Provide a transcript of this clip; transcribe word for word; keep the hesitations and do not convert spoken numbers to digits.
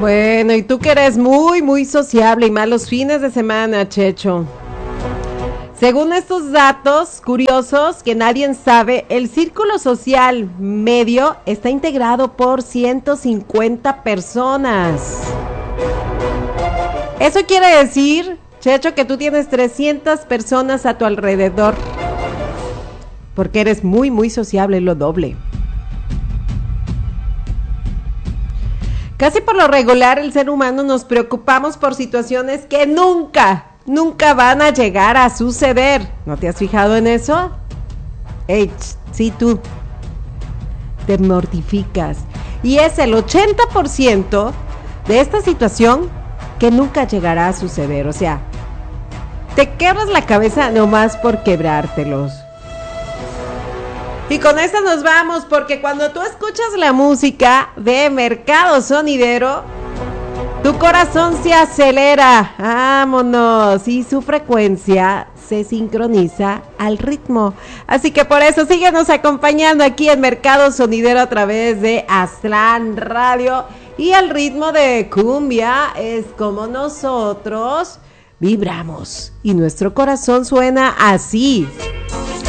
Bueno, y tú que eres muy, muy sociable y más los fines de semana, Checho. Según estos datos curiosos que nadie sabe, el círculo social medio está integrado por ciento cincuenta personas. Eso quiere decir, Checho, que tú tienes trescientas personas a tu alrededor. Porque eres muy, muy sociable, lo doble. Casi por lo regular, el ser humano nos preocupamos por situaciones que nunca, nunca van a llegar a suceder. ¿No te has fijado en eso? Ey, sí, tú te mortificas. Y es el ochenta por ciento de esta situación que nunca llegará a suceder. O sea, te quebras la cabeza nomás por quebrártelos. Y con esta nos vamos, porque cuando tú escuchas la música de Mercado Sonidero, tu corazón se acelera, vámonos, y su frecuencia se sincroniza al ritmo. Así que por eso síguenos acompañando aquí en Mercado Sonidero a través de Aztlán Radio. Y al ritmo de cumbia es como nosotros vibramos y nuestro corazón suena así.